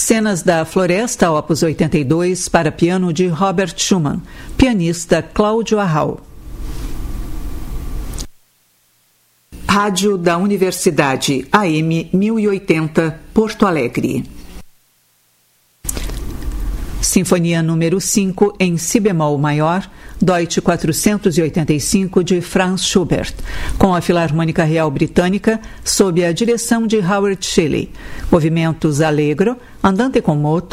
Cenas da Floresta, opus 82, para piano de Robert Schumann, pianista Cláudio Arrau. Rádio da Universidade, AM 1080, Porto Alegre. Sinfonia número 5 em si bemol maior, Deutsche 485 de Franz Schubert, com a Filarmônica Real Britânica, sob a direção de Howard Shelley. Movimentos allegro, andante con moto,